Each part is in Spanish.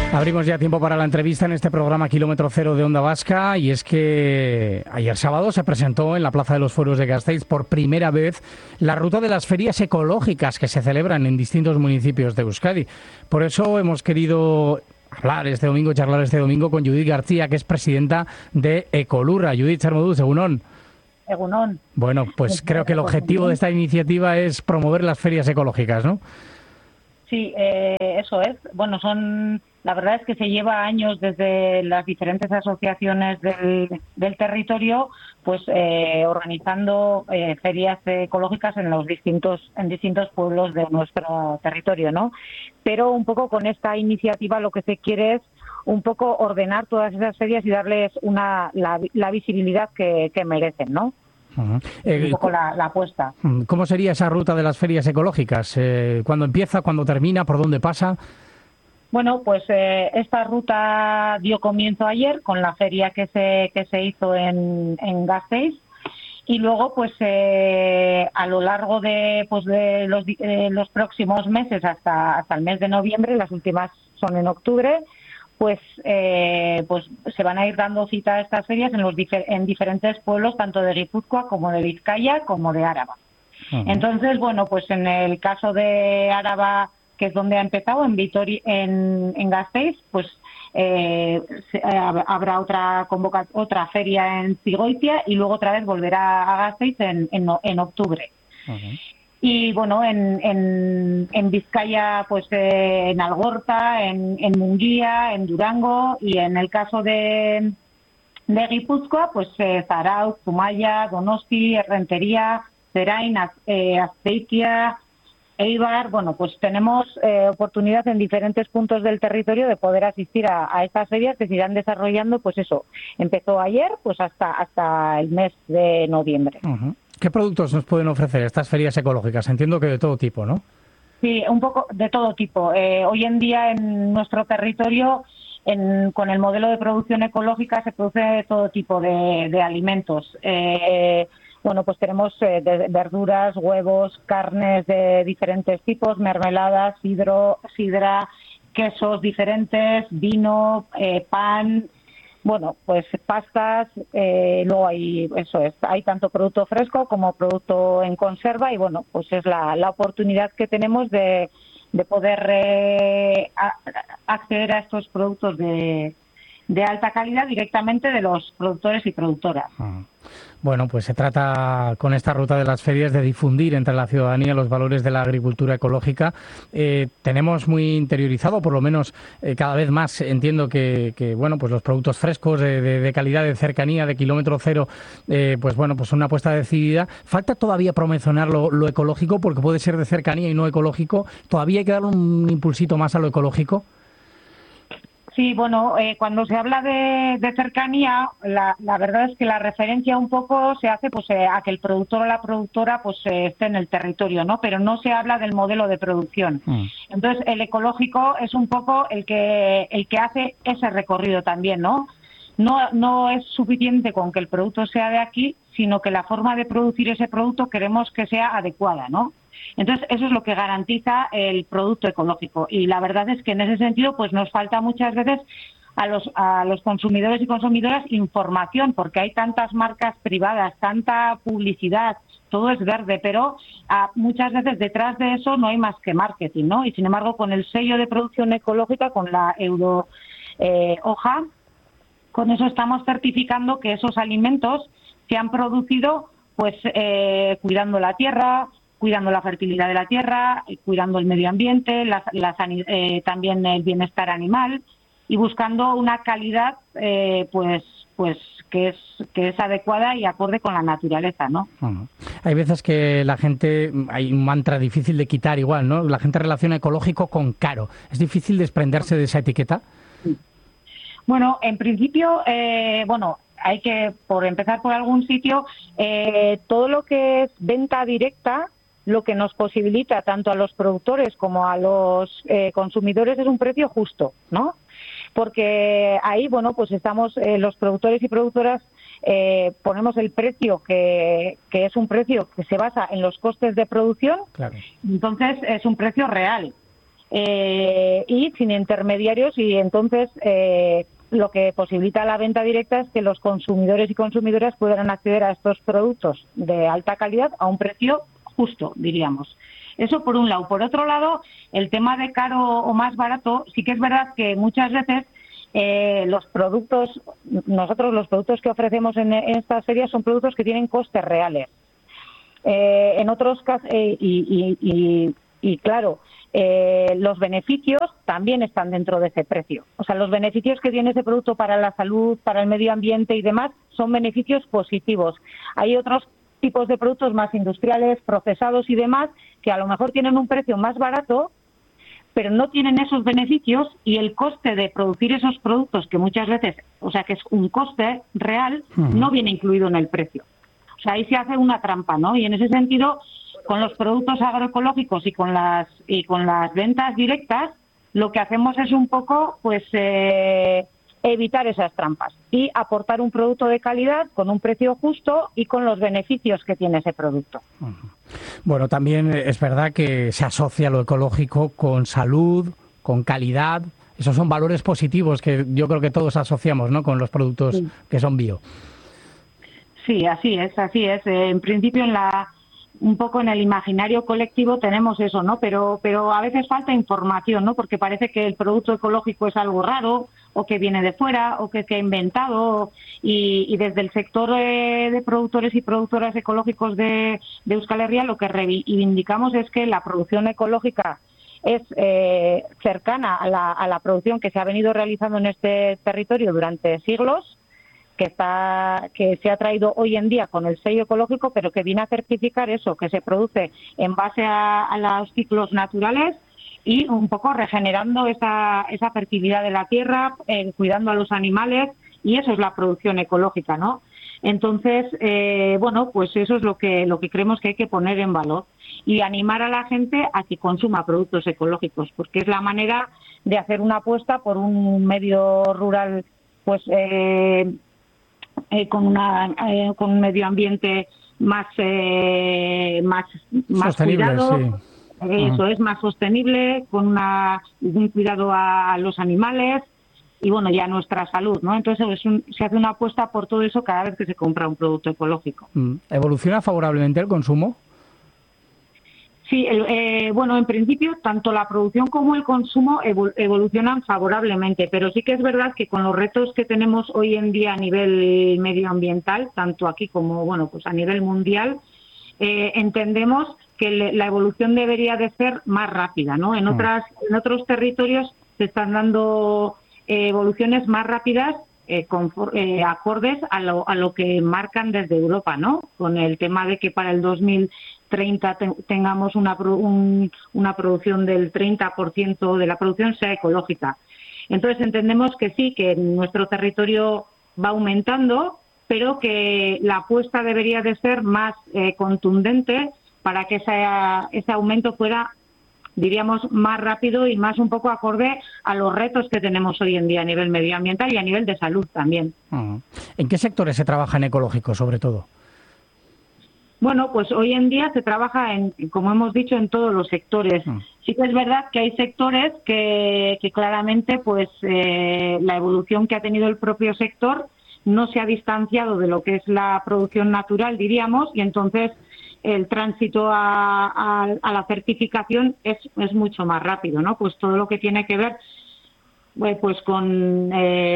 Abrimos ya tiempo para la entrevista en este programa Kilómetro Cero de Onda Vasca, y es que ayer sábado se presentó en la Plaza de los Fueros de Gasteiz por primera vez la ruta de las ferias ecológicas que se celebran en distintos municipios de Euskadi. Por eso hemos querido charlar este domingo con Judith García, que es presidenta de Ecolurra. Judith, Charmoduz, egunon. Egunon. Bueno, pues creo que el objetivo de esta iniciativa es promover las ferias ecológicas, ¿no? Sí, eso es. Bueno, la verdad es que se lleva años desde las diferentes asociaciones del territorio, pues organizando ferias ecológicas en distintos pueblos de nuestro territorio, ¿no? Pero un poco con esta iniciativa lo que se quiere es un poco ordenar todas esas ferias y darles la visibilidad que merecen, ¿no? Uh-huh. Un poco la apuesta. ¿Cómo sería esa ruta de las ferias ecológicas? ¿Cuándo empieza? ¿Cuándo termina? ¿Por dónde pasa? Bueno, pues esta ruta dio comienzo ayer con la feria que se hizo en Gasteiz, y luego pues a lo largo de los próximos meses hasta el mes de noviembre, las últimas son en octubre, pues se van a ir dando cita a estas ferias en diferentes pueblos, tanto de Guipúzcoa como de Vizcaya como de Áraba. Uh-huh. Entonces, bueno, pues en el caso de Áraba, que es donde ha empezado, en Gasteiz, pues habrá otra feria en Zigoitia, y luego otra vez volverá a Gasteiz en octubre. Uh-huh. Y bueno, en Vizcaya, pues en Algorta, en Munguía, en Durango, y en el caso de Guipúzcoa, pues Zarautz, Zumaya, Donosti, Errentería, Zerain, Azpeitia, Eibar. Bueno, pues tenemos oportunidad en diferentes puntos del territorio de poder asistir a estas ferias que se irán desarrollando, pues eso, empezó ayer, pues hasta el mes de noviembre. Uh-huh. ¿Qué productos nos pueden ofrecer estas ferias ecológicas? Entiendo que de todo tipo, ¿no? Sí, un poco de todo tipo. Hoy en día en nuestro territorio, con el modelo de producción ecológica, se produce todo tipo de alimentos. Bueno, pues tenemos verduras, huevos, carnes de diferentes tipos, mermeladas, sidra, quesos diferentes, vino, pan. Bueno, pues pastas, luego hay tanto producto fresco como producto en conserva, y bueno, pues es la oportunidad que tenemos de poder acceder a estos productos de alta calidad directamente de los productores y productoras. Bueno, pues se trata con esta ruta de las ferias de difundir entre la ciudadanía los valores de la agricultura ecológica. Tenemos muy interiorizado, por lo menos cada vez más, entiendo que bueno, pues los productos frescos de calidad, de cercanía, de kilómetro cero, pues bueno, pues una apuesta decidida. Falta todavía promocionar lo ecológico, porque puede ser de cercanía y no ecológico. ¿Todavía hay que darle un impulsito más a lo ecológico? Sí, bueno, cuando se habla de cercanía, la verdad es que la referencia un poco se hace pues a que el productor o la productora pues esté en el territorio, ¿no? Pero no se habla del modelo de producción. Entonces, el ecológico es un poco el que hace ese recorrido también, ¿no? No es suficiente con que el producto sea de aquí, sino que la forma de producir ese producto queremos que sea adecuada, ¿no? Entonces, eso es lo que garantiza el producto ecológico. Y la verdad es que en ese sentido, pues nos falta muchas veces a los consumidores y consumidoras información, porque hay tantas marcas privadas, tanta publicidad, todo es verde, pero muchas veces detrás de eso no hay más que marketing, ¿no? Y sin embargo, con el sello de producción ecológica, con la OJA, con eso estamos certificando que esos alimentos se han producido pues cuidando la tierra, cuidando la fertilidad de la tierra, cuidando el medio ambiente, también el bienestar animal, y buscando una calidad pues que es adecuada y acorde con la naturaleza, ¿no? Hay veces que la gente, hay un mantra difícil de quitar igual, ¿no? La gente relaciona ecológico con caro. ¿Es difícil desprenderse de esa etiqueta? Bueno, en principio, hay que, por empezar por algún sitio, todo lo que es venta directa, lo que nos posibilita tanto a los productores como a los consumidores es un precio justo, ¿no? Porque ahí, bueno, pues estamos los productores y productoras ponemos el precio que es un precio que se basa en los costes de producción. Claro. Entonces es un precio real. y sin intermediarios, y entonces lo que posibilita la venta directa es que los consumidores y consumidoras puedan acceder a estos productos de alta calidad a un precio justo, diríamos. Eso por un lado. Por otro lado, el tema de caro o más barato, sí que es verdad que muchas veces nosotros los productos que ofrecemos en estas ferias son productos que tienen costes reales. En otros casos, claro, los beneficios también están dentro de ese precio. O sea, los beneficios que tiene ese producto para la salud, para el medio ambiente y demás, son beneficios positivos. Hay otros tipos de productos más industriales, procesados y demás, que a lo mejor tienen un precio más barato, pero no tienen esos beneficios, y el coste de producir esos productos, que muchas veces, o sea, que es un coste real, no viene incluido en el precio. O sea, ahí se hace una trampa, ¿no? Y en ese sentido, con los productos agroecológicos y con las ventas directas, lo que hacemos es un poco, pues, evitar esas trampas y aportar un producto de calidad con un precio justo y con los beneficios que tiene ese producto. Bueno, también es verdad que se asocia lo ecológico con salud, con calidad. Esos son valores positivos que yo creo que todos asociamos, ¿no?, con los productos que son bio. Sí, así es. En principio, un poco en el imaginario colectivo tenemos eso, ¿no? Pero a veces falta información, ¿no? Porque parece que el producto ecológico es algo raro, o que viene de fuera, o que se ha inventado, y desde el sector de productores y productoras ecológicos de Euskal Herria lo que reivindicamos es que la producción ecológica es cercana a la producción que se ha venido realizando en este territorio durante siglos, que se ha traído hoy en día con el sello ecológico, pero que viene a certificar eso, que se produce en base a los ciclos naturales y un poco regenerando esa fertilidad de la tierra, cuidando a los animales, y eso es la producción ecológica, ¿no? Entonces, bueno, pues eso es lo que creemos que hay que poner en valor y animar a la gente a que consuma productos ecológicos, porque es la manera de hacer una apuesta por un medio rural, pues, con un medio ambiente más cuidado, sí. Eso es más sostenible, con un cuidado a los animales y, bueno, ya nuestra salud, ¿no? Entonces se hace una apuesta por todo eso cada vez que se compra un producto ecológico. ¿Evoluciona favorablemente el consumo? Sí, bueno, en principio tanto la producción como el consumo evolucionan favorablemente, pero sí que es verdad que con los retos que tenemos hoy en día a nivel medioambiental, tanto aquí como, bueno, pues a nivel mundial, entendemos que la evolución debería de ser más rápida, ¿no? En otros territorios se están dando evoluciones más rápidas, acordes a lo que marcan desde Europa, ¿no? Con el tema de que para el 2030 tengamos una producción del 30% de la producción sea ecológica. Entonces entendemos que sí, que nuestro territorio va aumentando, pero que la apuesta debería de ser más contundente para que ese aumento fuera, diríamos, más rápido y más un poco acorde a los retos que tenemos hoy en día a nivel medioambiental y a nivel de salud también. ¿En qué sectores se trabaja en ecológico, sobre todo? Bueno, pues hoy en día se trabaja, como hemos dicho, en todos los sectores. Sí que es verdad que hay sectores que claramente, pues, la evolución que ha tenido el propio sector no se ha distanciado de lo que es la producción natural, diríamos, y entonces el tránsito a la certificación es mucho más rápido, ¿no? Pues todo lo que tiene que ver, pues con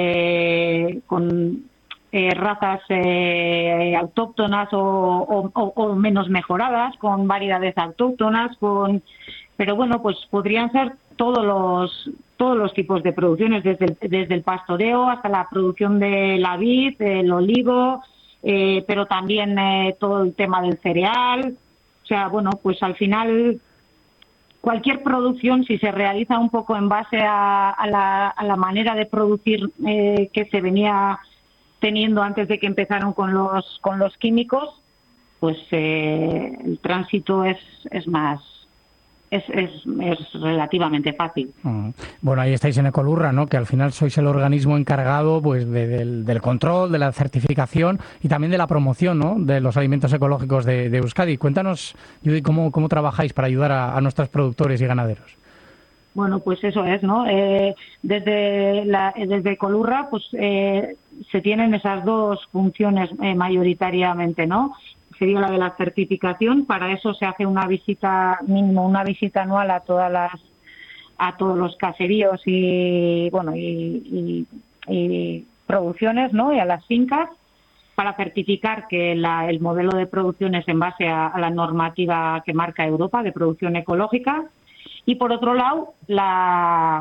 razas autóctonas o menos mejoradas, con variedades autóctonas, pero bueno, pues podrían ser todos los tipos de producciones, desde el pastoreo hasta la producción de la vid, el olivo, pero también todo el tema del cereal. O sea, bueno, pues al final cualquier producción, si se realiza un poco en base a la manera de producir que se venía teniendo antes de que empezaron con los químicos, pues el tránsito es relativamente fácil. Bueno, ahí estáis en Ecolurra, ¿no? Que al final sois el organismo encargado, pues, del control, de la certificación y también de la promoción, ¿no?, de los alimentos ecológicos de Euskadi. Cuéntanos, Judy, cómo trabajáis para ayudar a nuestros productores y ganaderos. Bueno, pues eso es, ¿no? Desde Colurra, pues se tienen esas dos funciones mayoritariamente, ¿no? Sería la de la certificación. Para eso se hace una visita, mínimo una visita anual a todos los caseríos y bueno y producciones, ¿no? Y a las fincas, para certificar que el modelo de producción es en base a la normativa que marca Europa de producción ecológica. Y por otro lado,